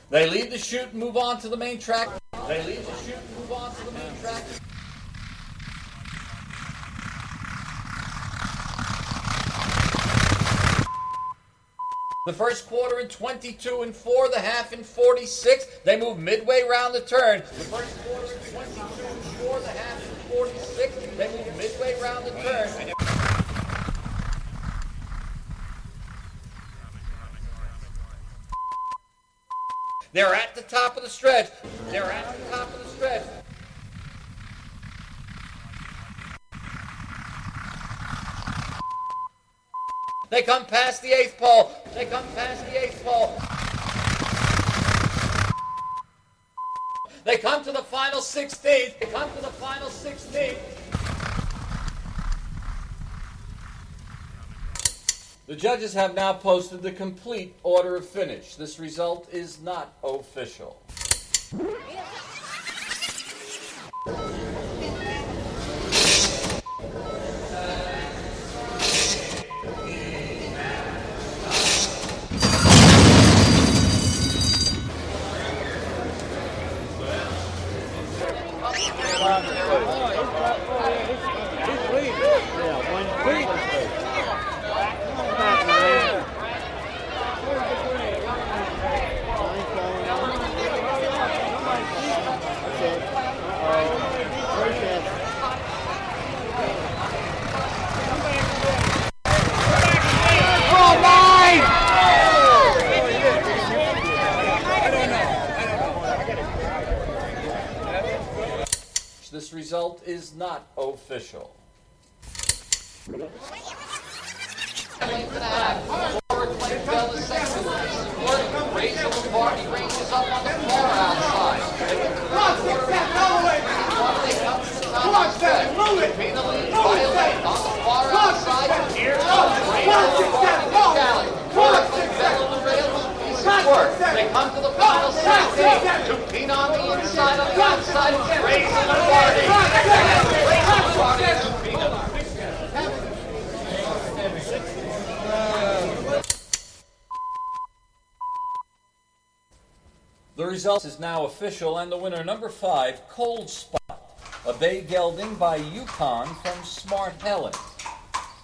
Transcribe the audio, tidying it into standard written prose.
They leave the chute and move on to the main track. They leave the chute and move on to the main track. The first quarter in 22 and 4, the half in 46. They move midway round the turn. The first quarter in 22 and 4, the half in 46. They move midway round the turn. They're at the top of the stretch. They're at the top of the stretch. They come past the 8th pole. They come past the 8th pole. They come to the final 16th. They come to the final 16th. The judges have now posted the complete order of finish. This result is not official. This result is not official. Rachel McCartney ranges up on the far outside. Pina leads by a lane on the far outside. Here's Rachel McCartney the rails. They come to the final 16. Pina on the inside, on the outside. Rachel McCartney. Rachel McCartney to Pina. The result is now official, and the winner, number 5, Cold Spot, a bay gelding by Yukon from Smart Helen.